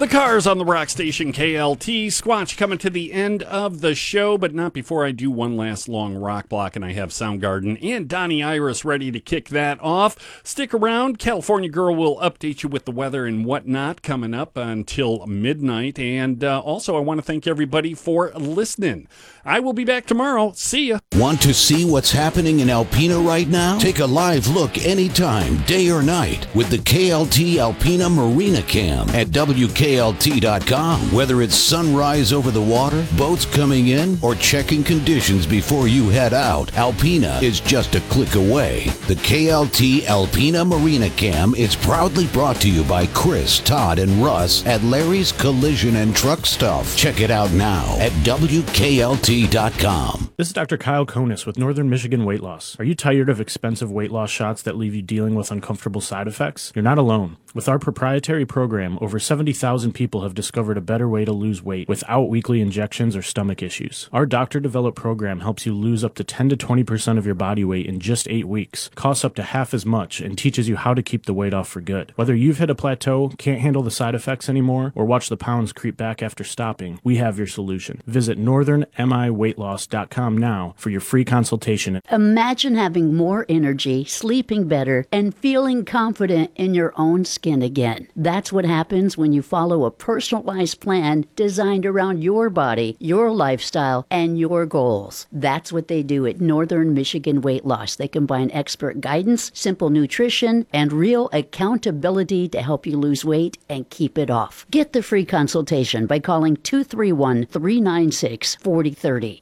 The Cars on the Rock Station KLT. Squatch coming to the end of the show, but not before I do one last long rock block, and I have Soundgarden and Donnie Iris ready to kick that off. Stick around. California Girl will update you with the weather and whatnot coming up until midnight. And also, I want to thank everybody for listening. I will be back tomorrow. See ya. Want to see what's happening in Alpena right now? Take a live look anytime, day or night, with the KLT Alpena Marina Cam at WKLT.com. Whether it's sunrise over the water, boats coming in, or checking conditions before you head out, Alpena is just a click away. The KLT Alpena Marina Cam is proudly brought to you by Chris, Todd, and Russ at Larry's Collision and Truck Stuff. Check it out now at WKLT.com. This is Dr. Kyle Konis with Northern Michigan Weight Loss. Are you tired of expensive weight loss shots that leave you dealing with uncomfortable side effects? You're not alone. With our proprietary program, over 70,000 people have discovered a better way to lose weight without weekly injections or stomach issues. Our doctor-developed program helps you lose up to 10 to 20% of your body weight in just 8 weeks, costs up to half as much, and teaches you how to keep the weight off for good. Whether you've hit a plateau, can't handle the side effects anymore, or watch the pounds creep back after stopping, we have your solution. Visit northernmiweightloss.com now for your free consultation. Imagine having more energy, sleeping better, and feeling confident in your own skin again. That's what happens when you follow a personalized plan designed around your body, your lifestyle, and your goals. That's what they do at Northern Michigan Weight Loss. They combine expert guidance, simple nutrition, and real accountability to help you lose weight and keep it off. Get the free consultation by calling 231-396-4030.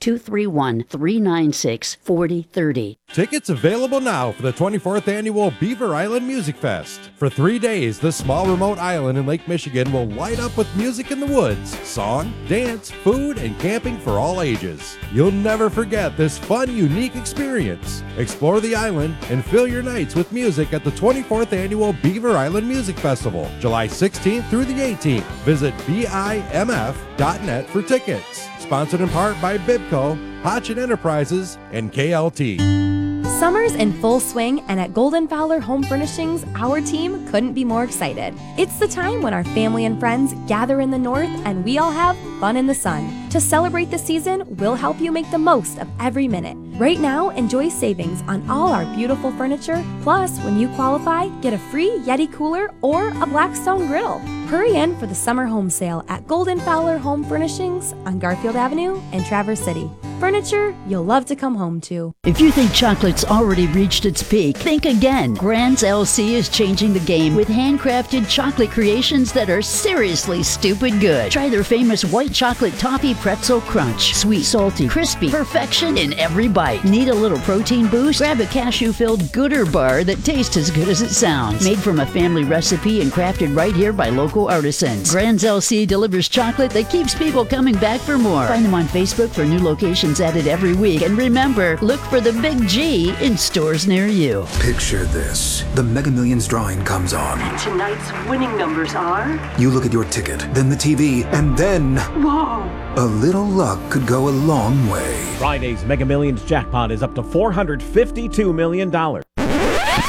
231-396-4030. Tickets available now for the 24th Annual Beaver Island Music Fest. For 3 days, this small remote island in Lake Michigan will light up with music in the woods, song, dance, food, and camping for all ages. You'll never forget this fun, unique experience. Explore the island and fill your nights with music at the 24th Annual Beaver Island Music Festival, July 16th through the 18th. Visit BIMF.net for tickets. Sponsored in part by Bibco, Hotchin Enterprises, and KLT. Summer's in full swing, and at Golden Fowler Home Furnishings, our team couldn't be more excited. It's the time when our family and friends gather in the north and we all have fun in the sun. To celebrate the season, we'll help you make the most of every minute. Right now, enjoy savings on all our beautiful furniture. Plus, when you qualify, get a free Yeti cooler or a Blackstone griddle. Hurry in for the summer home sale at Golden Fowler Home Furnishings on Garfield Avenue in Traverse City. Furniture you'll love to come home to. If you think chocolate's already reached its peak, think again. Grand's LC is changing the game with handcrafted chocolate creations that are seriously stupid good. Try their famous white chocolate toffee pretzel crunch. Sweet, salty, crispy, perfection in every bite. Need a little protein boost? Grab a cashew-filled Gooder bar that tastes as good as it sounds. Made from a family recipe and crafted right here by local artisans. Grand's LC delivers chocolate that keeps people coming back for more. Find them on Facebook for new locations added every week. And remember, look for the Big G in stores near you. Picture this. The Mega Millions drawing comes on. Tonight's winning numbers are... You look at your ticket, then the TV, and then... Whoa! A little luck could go a long way. Friday's Mega Millions jackpot is up to $452 million.